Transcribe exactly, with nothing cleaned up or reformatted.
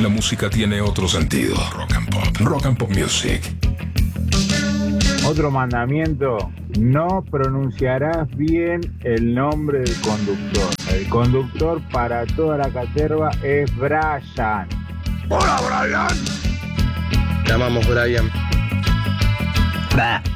la música tiene otro sentido. Rock and Pop. Rock and Pop Music. Otro mandamiento: no pronunciarás bien el nombre del conductor. El conductor para toda la caterva es Brian. ¡Hola, Brian! Te amamos, Brian. Bah.